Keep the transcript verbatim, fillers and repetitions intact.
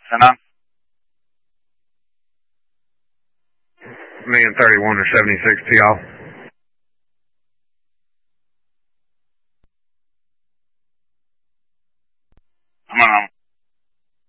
ten nine. Me and thirty-one or seventy-six P L.